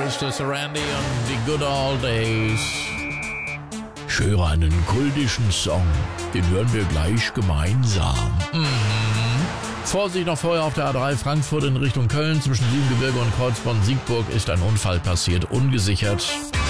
ist das Randy und die Good Old Days. Ich höre einen kultischen Song, den hören wir gleich gemeinsam. Vorsicht noch vorher auf der A3 Frankfurt in Richtung Köln. Zwischen Siebengebirge und Kreuzborn-Siegburg ist ein Unfall passiert, ungesichert.